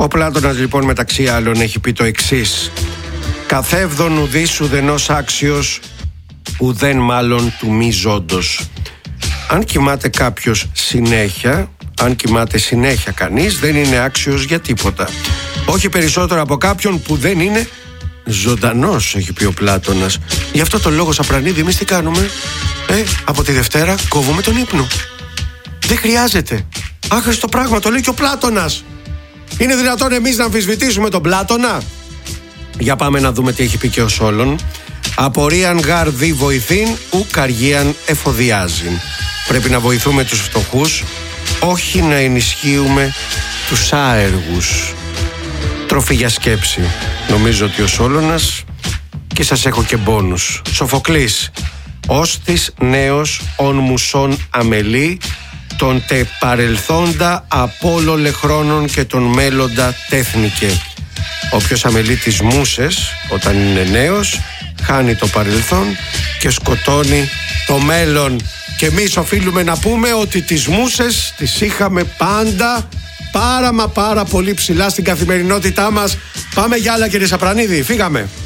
Ο Πλάτωνας λοιπόν μεταξύ άλλων έχει πει το εξής: «Καθεύδον ουδής ουδενός άξιος, ουδέν μάλλον του μη ζώντος». Αν κοιμάται κάποιος συνέχεια, αν κοιμάται συνέχεια κανείς, δεν είναι άξιος για τίποτα. Όχι περισσότερο από κάποιον που δεν είναι ζωντανός, έχει πει ο Πλάτωνας. Γι' αυτό το λόγο, Σαπρανίδη, εμείς τι κάνουμε? Από τη Δευτέρα κόβουμε τον ύπνο. Δεν χρειάζεται. Άχρηστο πράγμα, το λέει και ο Πλάτωνας. Είναι δυνατόν εμείς να αμφισβητήσουμε τον Πλάτωνα? Για πάμε να δούμε τι έχει πει και ο Σόλων. «Απορίαν γάρ δι βοηθήν, ου καργίαν εφοδιάζειν». Πρέπει να βοηθούμε τους φτωχούς, όχι να ενισχύουμε τους άεργους. Τροφή για σκέψη. Νομίζω ότι ο Σόλωνας, και σας έχω και μπόνους. Σοφοκλής: «Όστις νέος ον μουσών αμελή, τον τε παρελθόντα απόλολε χρόνων και τον μέλλοντα τέθνικε». Όποιος αμελεί τις μούσες όταν είναι νέος, χάνει το παρελθόν και σκοτώνει το μέλλον. Και εμείς οφείλουμε να πούμε ότι τις μούσες τις είχαμε πάντα πάρα πολύ ψηλά στην καθημερινότητά μας. Πάμε για άλλα, κύριε Σαπρανίδη, φύγαμε.